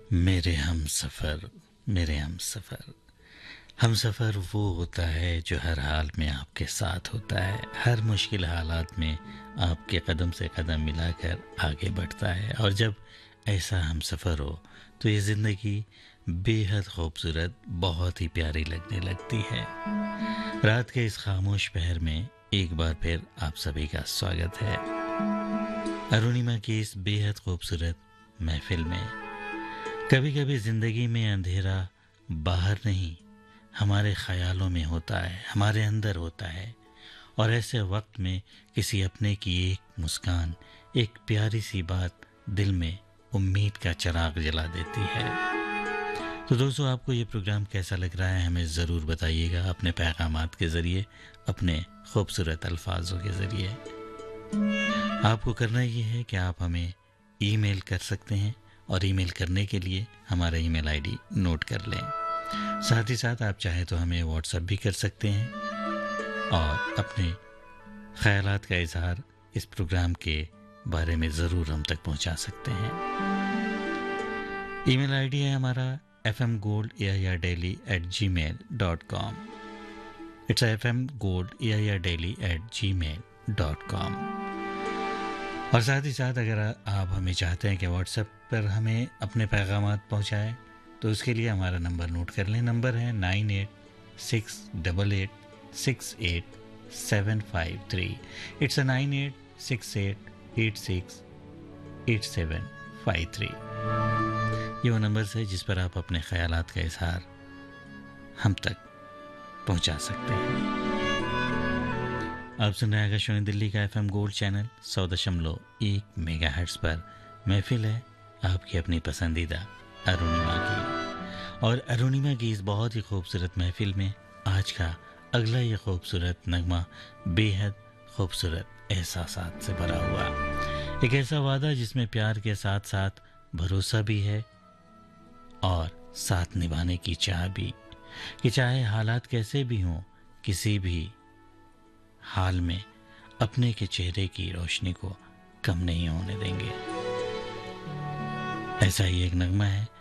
मेरे हमसफ़र मेरे हमसफ़र हमसफ़र वो होता है जो हर हाल में आपके साथ होता है, हर मुश्किल हालात में आपके कदम से कदम मिलाकर आगे बढ़ता है। और जब ऐसा हमसफ़र हो तो ये ज़िंदगी बेहद खूबसूरत, बहुत ही प्यारी लगने लगती है। रात के इस खामोश पहर में एक बार फिर आप सभी का स्वागत है अरुणिमा की इस बेहद खूबसूरत महफिल में। कभी कभी जिंदगी में अंधेरा बाहर नहीं, हमारे ख्यालों में होता है, हमारे अंदर होता है। और ऐसे वक्त में किसी अपने की एक मुस्कान, एक प्यारी सी बात दिल में उम्मीद का चिराग जला देती है। तो दोस्तों, आपको ये प्रोग्राम कैसा लग रहा है हमें ज़रूर बताइएगा अपने पैगामात के ज़रिए, अपने खूबसूरत अल्फाजों के ज़रिए। आपको करना ये है कि आप हमें ईमेल कर सकते हैं, और ईमेल करने के लिए हमारा ईमेल आईडी नोट कर लें। साथ ही साथ आप चाहें तो हमें व्हाट्सएप भी कर सकते हैं और अपने ख्यालात का इजहार इस प्रोग्राम के बारे में ज़रूर हम तक पहुंचा सकते हैं। ईमेल आईडी है हमारा fmgold@gmail.com। It's fmgold@gmail.com। और साथ ही साथ अगर आप हमें चाहते हैं कि व्हाट्सएप पर हमें अपने पैगामात पहुंचाएं, तो उसके लिए हमारा नंबर नोट कर लें। नंबर है 9868868753। इट्स 9868868753। ये वो नंबर है जिस पर आप अपने ख्यालात का इजहार हम तक पहुंचा सकते हैं। आप सुन रहे हैं आकाशवाणी दिल्ली का एफएम गोल्ड चैनल 100.1 मेगाहर्ट्ज़ पर। महफिल है आपकी अपनी पसंदीदा अरुणिमा की। और अरुणिमा की इस बहुत ही खूबसूरत महफिल में आज का अगला ये खूबसूरत नगमा बेहद खूबसूरत एहसासात से भरा हुआ, एक ऐसा वादा जिसमें प्यार के साथ साथ भरोसा भी है और साथ निभाने की चाह भी, कि चाहे हालात कैसे भी हों, किसी भी हाल में अपने के चेहरे की रोशनी को कम नहीं होने देंगे। ऐसा ही एक नगमा है